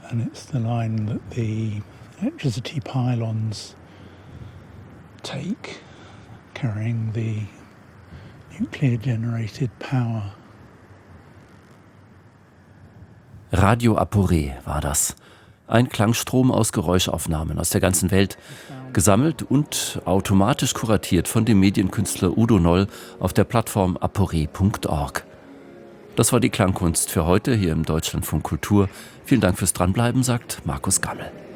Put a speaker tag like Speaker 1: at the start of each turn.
Speaker 1: and it's the line that the electricity pylons take, carrying the nuclear-generated power.
Speaker 2: Radio Aporé war das. Ein Klangstrom aus Geräuschaufnahmen aus der ganzen Welt, gesammelt und automatisch kuratiert von dem Medienkünstler Udo Noll auf der Plattform aporé.org. Das war die Klangkunst für heute hier im Deutschlandfunk Kultur. Vielen Dank fürs Dranbleiben, sagt Markus Gammel.